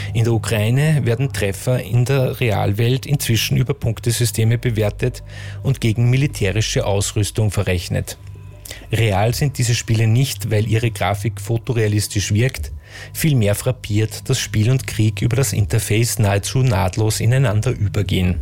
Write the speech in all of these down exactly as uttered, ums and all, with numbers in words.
In der Ukraine werden Treffer in der Realwelt inzwischen über Punktesysteme bewertet und gegen militärische Ausrüstung verrechnet. Real sind diese Spiele nicht, weil ihre Grafik fotorealistisch wirkt, vielmehr frappiert, dass Spiel und Krieg über das Interface nahezu nahtlos ineinander übergehen.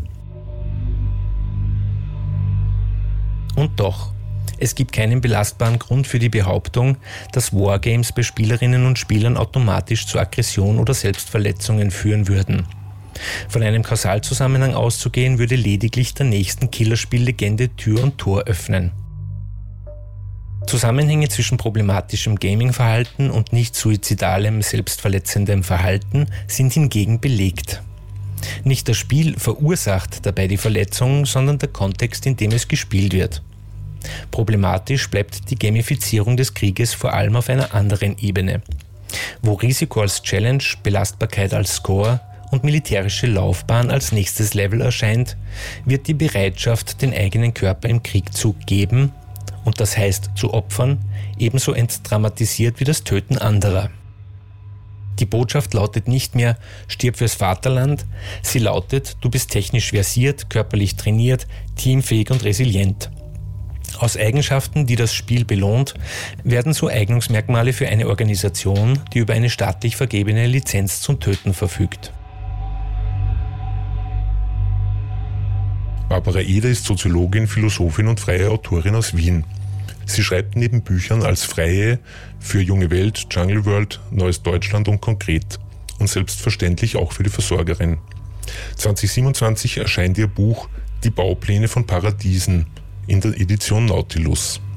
Und doch, es gibt keinen belastbaren Grund für die Behauptung, dass Wargames bei Spielerinnen und Spielern automatisch zu Aggression oder Selbstverletzungen führen würden. Von einem Kausalzusammenhang auszugehen, würde lediglich der nächsten Killerspiellegende Tür und Tor öffnen. Zusammenhänge zwischen problematischem Gaming-Verhalten und nicht suizidalem, selbstverletzendem Verhalten sind hingegen belegt. Nicht das Spiel verursacht dabei die Verletzung, sondern der Kontext, in dem es gespielt wird. Problematisch bleibt die Gamifizierung des Krieges vor allem auf einer anderen Ebene, wo Risiko als Challenge, Belastbarkeit als Score und militärische Laufbahn als nächstes Level erscheint, wird die Bereitschaft, den eigenen Körper im Krieg zu geben, und das heißt zu opfern, ebenso entdramatisiert wie das Töten anderer. Die Botschaft lautet nicht mehr „Stirb fürs Vaterland", sie lautet „Du bist technisch versiert, körperlich trainiert, teamfähig und resilient". Aus Eigenschaften, die das Spiel belohnt, werden so Eignungsmerkmale für eine Organisation, die über eine staatlich vergebene Lizenz zum Töten verfügt. Barbara Eder ist Soziologin, Philosophin und freie Autorin aus Wien. Sie schreibt neben Büchern als Freie für Junge Welt, Jungle World, Neues Deutschland und Konkret und selbstverständlich auch für die Versorgerin. zwanzig siebenundzwanzig erscheint ihr Buch Die Baupläne von Paradiesen in der Edition Nautilus.